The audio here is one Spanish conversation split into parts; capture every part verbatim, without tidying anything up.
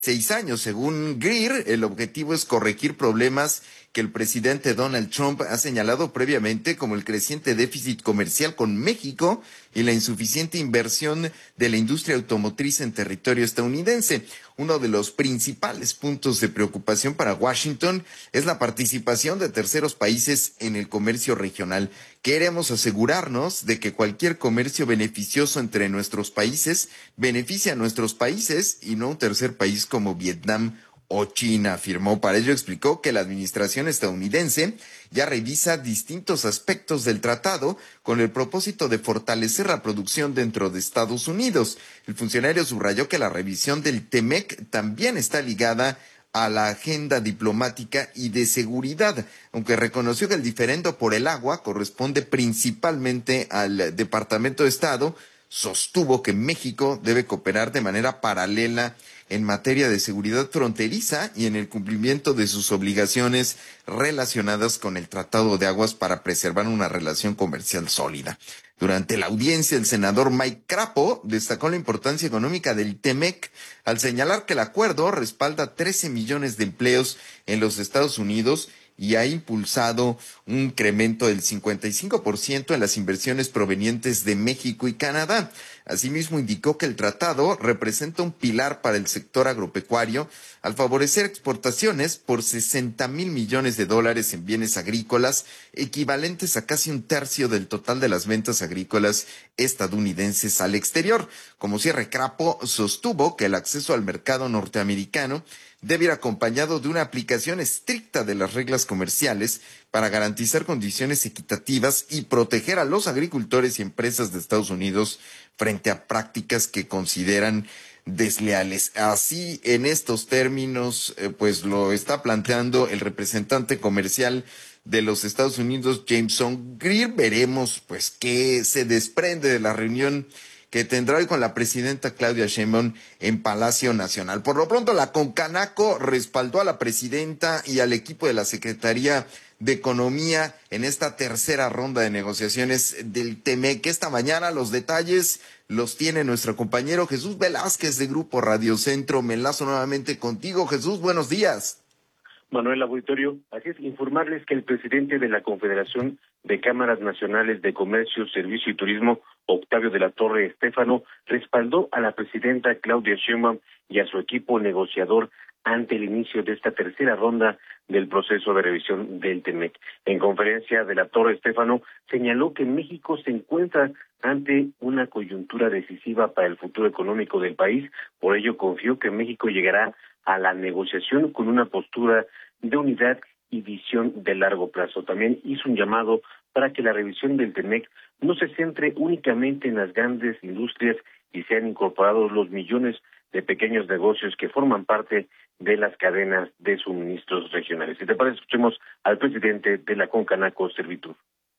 Seis años. Según Greer, el objetivo es corregir problemas que el presidente Donald Trump ha señalado previamente, como el creciente déficit comercial con México y la insuficiente inversión de la industria automotriz en territorio estadounidense. Uno de los principales puntos de preocupación para Washington es la participación de terceros países en el comercio regional. Queremos asegurarnos de que cualquier comercio beneficioso entre nuestros países beneficia a nuestros países y no a un tercer país como Vietnam o China, afirmó. Para ello explicó que la administración estadounidense ya revisa distintos aspectos del tratado con el propósito de fortalecer la producción dentro de Estados Unidos. El funcionario subrayó que la revisión del TEMEC también está ligada a la agenda diplomática y de seguridad, aunque reconoció que el diferendo por el agua corresponde principalmente al Departamento de Estado. Sostuvo que México debe cooperar de manera paralela en materia de seguridad fronteriza y en el cumplimiento de sus obligaciones relacionadas con el Tratado de Aguas para preservar una relación comercial sólida. Durante la audiencia, el senador Mike Crapo destacó la importancia económica del TEMEC al señalar que el acuerdo respalda trece millones de empleos en los Estados Unidos y ha impulsado un incremento del cincuenta y cinco por ciento en las inversiones provenientes de México y Canadá. Asimismo, indicó que el tratado representa un pilar para el sector agropecuario al favorecer exportaciones por sesenta mil millones de dólares en bienes agrícolas, equivalentes a casi un tercio del total de las ventas agrícolas estadounidenses al exterior. Como cierre, Crapo sostuvo que el acceso al mercado norteamericano debe ir acompañado de una aplicación estricta de las reglas comerciales para garantizar condiciones equitativas y proteger a los agricultores y empresas de Estados Unidos frente a prácticas que consideran desleales. Así, en estos términos, eh, pues lo está planteando el representante comercial de los Estados Unidos, Jameson Greer. Veremos, pues, qué se desprende de la reunión que tendrá hoy con la presidenta Claudia Sheinbaum en Palacio Nacional. Por lo pronto, la Concanaco respaldó a la presidenta y al equipo de la Secretaría de Economía en esta tercera ronda de negociaciones del TEMEC. Esta mañana los detalles los tiene nuestro compañero Jesús Velázquez de Grupo Radio Centro. Me enlazo nuevamente contigo, Jesús. Buenos días. Manuel Auditorio, así es, informarles que el presidente de la Confederación de Cámaras Nacionales de Comercio, Servicio y Turismo, Octavio de la Torre Estéfano, respaldó a la presidenta Claudia Sheinbaum y a su equipo negociador ante el inicio de esta tercera ronda del proceso de revisión del TEMEC. En conferencia, de la Torre Estéfano señaló que México se encuentra ante una coyuntura decisiva para el futuro económico del país. Por ello, confió que México llegará a la negociación con una postura de unidad y visión de largo plazo. También hizo un llamado para que la revisión del TEMEC no se centre únicamente en las grandes industrias y sean incorporados los millones de pequeños negocios que forman parte de las cadenas de suministros regionales. Si te parece, escuchemos al presidente de la Concanaco Servitur.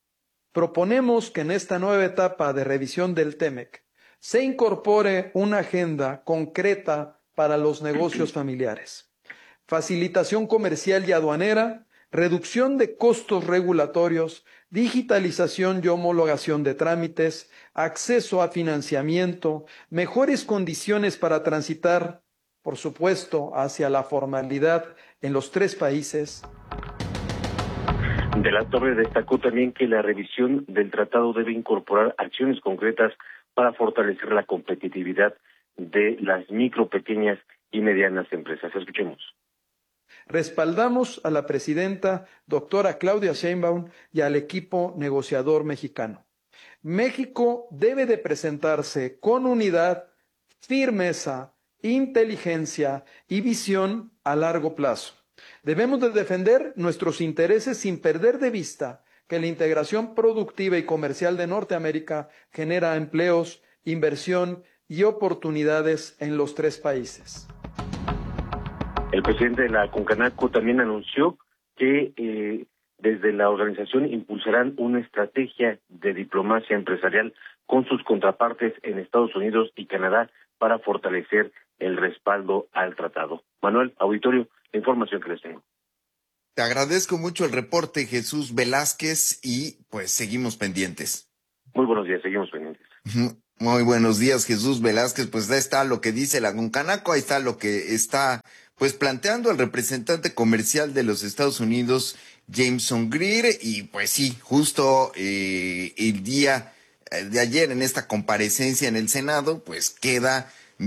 Proponemos que en esta nueva etapa de revisión del TEMEC se incorpore una agenda concreta para los negocios familiares, facilitación comercial y aduanera, reducción de costos regulatorios, digitalización y homologación de trámites, acceso a financiamiento, mejores condiciones para transitar, por supuesto, hacia la formalidad en los tres países. De la Torre destacó también que la revisión del tratado debe incorporar acciones concretas para fortalecer la competitividad de las micro, pequeñas y medianas empresas. Escuchemos. Respaldamos a la presidenta doctora Claudia Sheinbaum y al equipo negociador mexicano. México debe de presentarse con unidad, firmeza, inteligencia y visión a largo plazo. Debemos de defender nuestros intereses sin perder de vista que la integración productiva y comercial de Norteamérica genera empleos, inversión y oportunidades en los tres países. El presidente de la Concanaco también anunció que eh, desde la organización impulsarán una estrategia de diplomacia empresarial con sus contrapartes en Estados Unidos y Canadá para fortalecer el respaldo al tratado. Manuel, auditorio, la información que les tengo. Te agradezco mucho el reporte, Jesús Velázquez, y pues seguimos pendientes. Muy buenos días, seguimos pendientes. Muy buenos días, Jesús Velázquez. Pues ahí está lo que dice la Concanaco, ahí está lo que está pues planteando el representante comercial de los Estados Unidos, Jameson Greer, y pues sí, justo eh, el día de ayer en esta comparecencia en el Senado, pues queda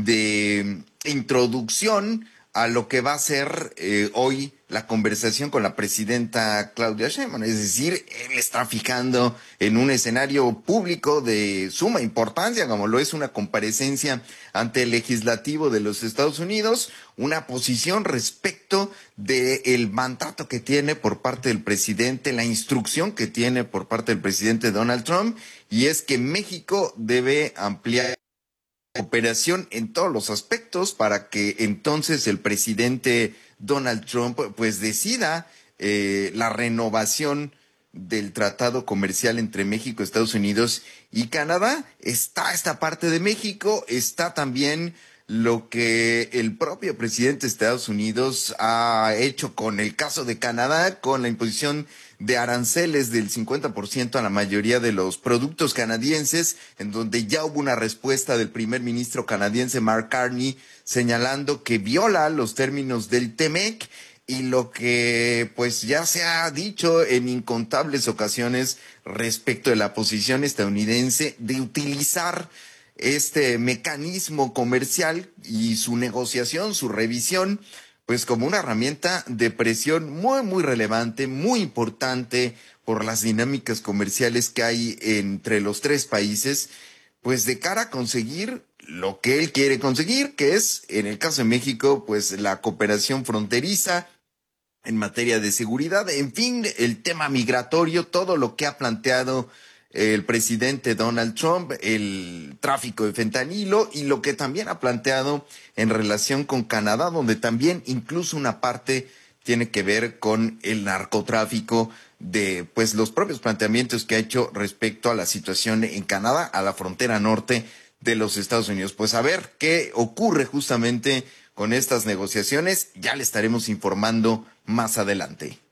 de introducción a lo que va a ser eh, hoy la conversación con la presidenta Claudia Sheinbaum. Es decir, él está fijando en un escenario público de suma importancia, como lo es una comparecencia ante el legislativo de los Estados Unidos, una posición respecto del mandato que tiene por parte del presidente, la instrucción que tiene por parte del presidente Donald Trump, y es que México debe ampliar operación en todos los aspectos para que entonces el presidente Donald Trump pues decida eh, la renovación del tratado comercial entre México, Estados Unidos y Canadá. Está esta parte de México, está también lo que el propio presidente de Estados Unidos ha hecho con el caso de Canadá, con la imposición de aranceles del cincuenta por ciento a la mayoría de los productos canadienses, en donde ya hubo una respuesta del primer ministro canadiense Mark Carney señalando que viola los términos del T M E C, y lo que pues ya se ha dicho en incontables ocasiones respecto de la posición estadounidense de utilizar este mecanismo comercial y su negociación, su revisión, pues como una herramienta de presión muy, muy relevante, muy importante por las dinámicas comerciales que hay entre los tres países, pues de cara a conseguir lo que él quiere conseguir, que es, en el caso de México, pues la cooperación fronteriza en materia de seguridad, en fin, el tema migratorio, todo lo que ha planteado el presidente Donald Trump, el tráfico de fentanilo, y lo que también ha planteado en relación con Canadá, donde también incluso una parte tiene que ver con el narcotráfico, de pues los propios planteamientos que ha hecho respecto a la situación en Canadá, a la frontera norte de los Estados Unidos. Pues a ver qué ocurre justamente con estas negociaciones, ya le estaremos informando más adelante.